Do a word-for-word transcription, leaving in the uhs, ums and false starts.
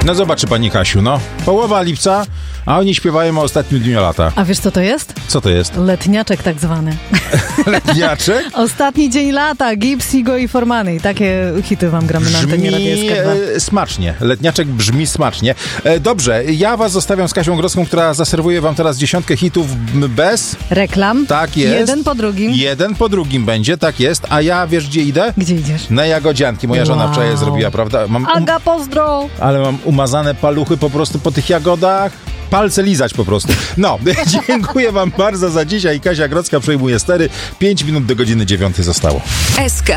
No zobaczy pani Kasiu, no. Połowa lipca, a oni śpiewają o ostatnim dniu lata. A wiesz co to jest? Co to jest? Letniaczek tak zwany. Letniaczek? Ostatni dzień lata, Gips, Igo i Formany. I takie hity wam gramy na antenie Radia S K dwa. e, smacznie. Letniaczek brzmi smacznie. E, dobrze, ja was zostawiam z Kasią Grodzką, która zaserwuje wam teraz dziesiątkę hitów bez... Reklam. Tak jest. Jeden po drugim. Jeden po drugim będzie, tak jest. A ja, wiesz gdzie idę? Gdzie idziesz? Na Jagodzianki. Moja żona Wow. wczoraj zrobiła, prawda? Mam um... Aga, pozdro! Ale mam umazane paluchy po prostu po tych jagodach. Palce lizać po prostu. No, dziękuję wam bardzo za dzisiaj. Kasia Grodzka przejmuje stery. Pięć minut do godziny dziewiątej zostało. S K